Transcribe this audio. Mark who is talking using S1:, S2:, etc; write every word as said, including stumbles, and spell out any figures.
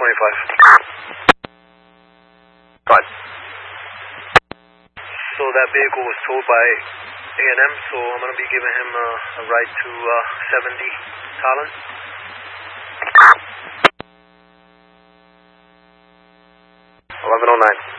S1: twenty-five.
S2: Fine.
S1: So that vehicle was towed by A and M, so I'm going to be giving him a, a ride to uh, seventy Talon.
S2: eleven oh nine.